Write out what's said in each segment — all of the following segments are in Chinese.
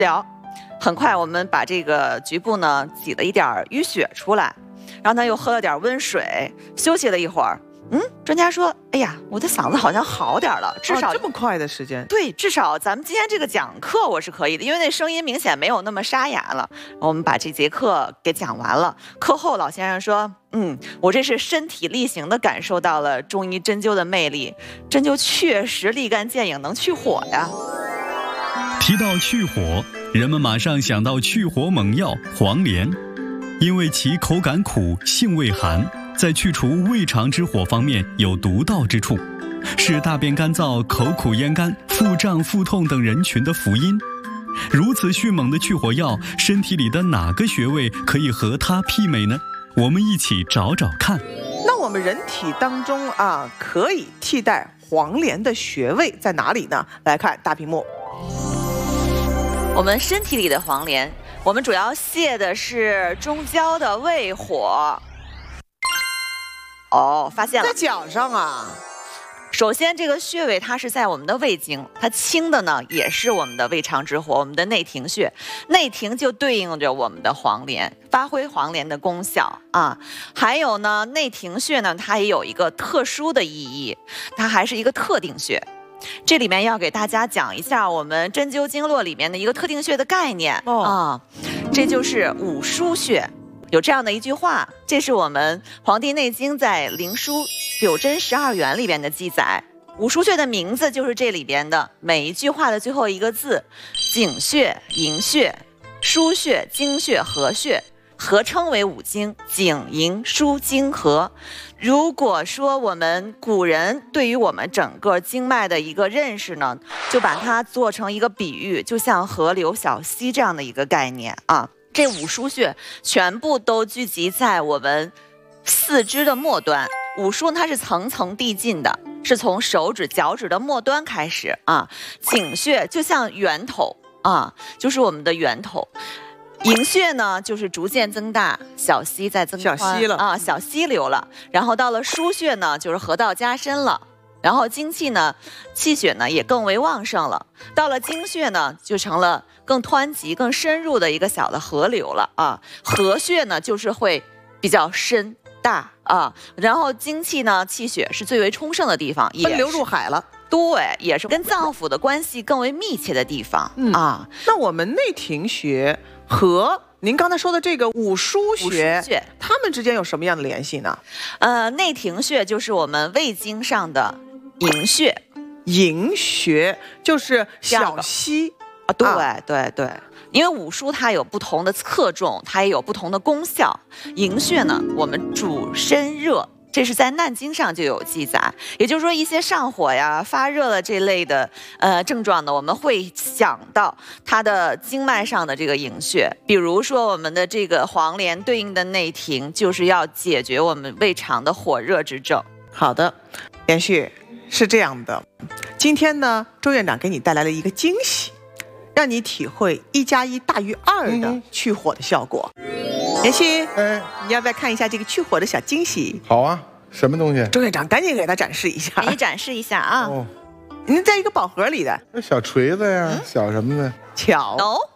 疗。很快我们把这个局部呢挤了一点淤血出来，然后呢又喝了点温水，休息了一会儿。专家说，哎呀，我的嗓子好像好点了，至少这么快的时间。 对，至少咱们今天这个讲课我是可以的，因为那声音明显没有那么沙哑了。我们把这节课给讲完了。课后老先生说，我这是身体力行的感受到了中医针灸的魅力，针灸确实立竿见影，能去火呀。 提到去火，人们马上想到去火猛药黄连，因为其口感苦，性味寒，在去除胃肠之火方面有独到之处，是大便干燥、口苦咽干、腹胀、腹痛等人群的福音。如此迅猛的去火药，身体里的哪个穴位可以和它媲美呢？我们一起找找看。 那我们人体当中可以替代黄连的穴位在哪里呢？来看大屏幕。 我们身体里的黄连，我们主要泻的是中焦的胃火。发现了， 在脚上啊。 首先这个穴位它是在我们的胃经，它清的呢也是我们的胃肠之火，我们的内庭穴。内庭就对应着我们的黄连，发挥黄连的功效啊。还有呢，内庭穴呢它也有一个特殊的意义，它还是一个特定穴。这里面要给大家讲一下我们针灸经络里面的一个特定穴的概念这就是五腧穴。有这样的一句话，这是我们《黄帝内经》在《灵枢·九针12元》里边的记载。五腧穴的名字就是这里边的每一句话的最后一个字：井穴、营穴、腧穴、经穴、合穴，合称为五经，井、营、腧、经、合。如果说我们古人对于我们整个经脉的一个认识呢，就把它做成一个比喻，就像河流小溪这样的一个概念啊。这五腧穴全部都聚集在我们四肢的末端，五腧它是层层递进的，是从手指、脚趾的末端开始啊。井穴就像源头啊，就是我们的源头。营穴呢，就是逐渐增大，小溪在增宽， 小溪了啊，小溪流了。然后到了腧穴呢，就是河道加深了。然后精气呢，气血呢也更为旺盛了。到了经穴呢，就成了更湍急、更深入的一个小的河流了啊。合穴呢，就是会比较深大啊。然后精气呢，气血是最为充盛的地方，也分流入海了。 对，也是跟脏腑的关系更为密切的地方啊。 那我们内庭穴和您刚才说的这个五腧穴，它们之间有什么样的联系呢？ 内庭穴就是我们胃经上的营穴， 营穴就是小溪啊，对，因为五腧它有不同的侧重，它也有不同的功效。营穴呢，我们主身热。这是在《难经》上就有记载，也就是说一些上火呀、发热的这类的症状呢，我们会想到它的经脉上的这个营穴。比如说我们的这个黄连对应的内庭，就是要解决我们胃肠的火热之症。 好的，连续是这样的，今天呢，周院长给你带来了一个惊喜，让你体会1+1大于2的去火的效果。连续，你要不要看一下这个去火的小惊喜？ 好啊，什么东西？ 周院长赶紧给他展示一下。 给你展示一下啊。 您在一个宝盒里的。 那小锤子呀，小什么的？ 巧。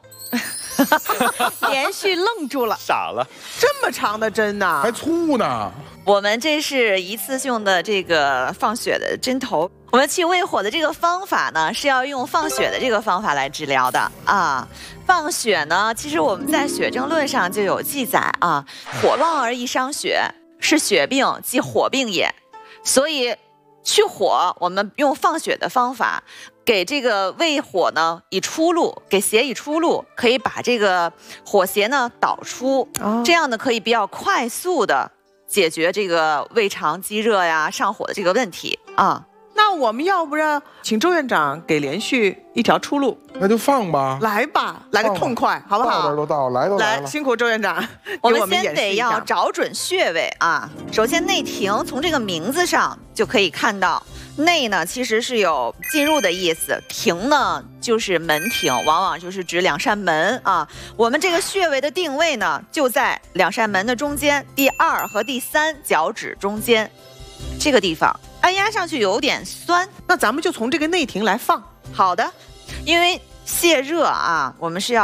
连续愣住了， 傻了。 这么长的针呢？ 还粗呢。 我们这是一次性的这个放血的针头。我们去胃火的这个方法呢，是要用放血的这个方法来治疗的啊。放血呢，其实我们在《血证论》上就有记载啊，火旺而易伤血，是血病，即火病也。所以去火，我们用放血的方法，给这个胃火呢以出路，给血以出路，可以把这个火邪呢导出，这样呢可以比较快速的解决这个胃肠积热呀、上火的这个问题啊。 那我们要不然请周院长给连续一条出路？ 那就放吧， 来吧，来个痛快，好不好？ 到这都到，来都来了。 来，辛苦周院长， 我们先得要找准穴位啊。首先内庭，从这个名字上就可以看到，内呢其实是有进入的意思，庭呢就是门庭，往往就是指两扇门啊。我们这个穴位的定位呢，就在两扇门的中间，第2和第3脚趾中间这个地方。按压上去有点酸， 那咱们就从这个内庭来放。 好的，因为泻热啊，我们是要